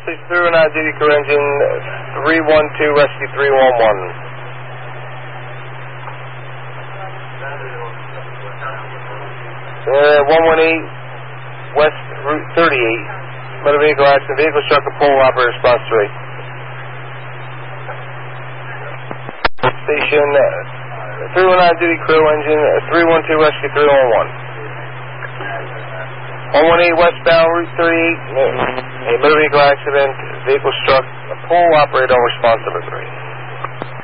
Police 319 duty crew engine 312 rescue 311. 118 West Route 38. Motor vehicle accident. Vehicle struck a pole. Operator response 3. Station 319 duty crew engine 312 rescue 311. 118 westbound Route 38. A motor vehicle accident. Vehicle struck a pole. Operator on response number 3.